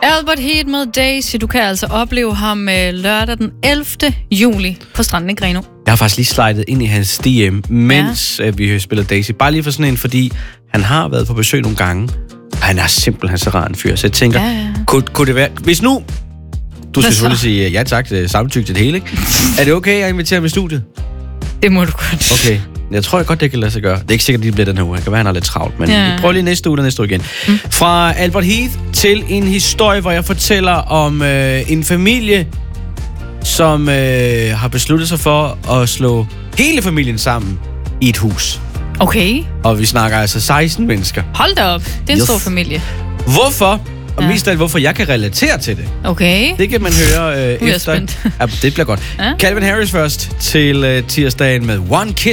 Albert Heat med Daisy. Du kan altså opleve ham lørdag den 11. juli på stranden i Grenaa. Jeg har faktisk lige slidet ind i hans DM, mens vi spiller Daisy. Bare lige for sådan en, fordi han har været på besøg nogle gange. Og han er simpelthen så rar en fyr. Så jeg tænker, kunne det være... Hvis nu... Du skal selvfølgelig sige ja tak til samtykke til det hele, ikke? Er det okay, at jeg inviterer ham i studiet? Det må du godt. Okay. Jeg tror godt, det kan lade sig gøre. Det er ikke sikkert, at det bliver den her uge. Det kan være, han har lidt travlt. Men vi prøver lige næste uge og næste uge igen. Fra Albert Heath til en historie, hvor jeg fortæller om en familie, som har besluttet sig for at slå hele familien sammen i et hus. Okay. Og vi snakker altså 16 mennesker. Hold da op. Det er en stor familie. Hvorfor? Og mest af alt, hvorfor jeg kan relatere til det. Okay. Det kan man høre efter. Ja, det bliver godt. Calvin Harris først til tirsdagen med One Kiss.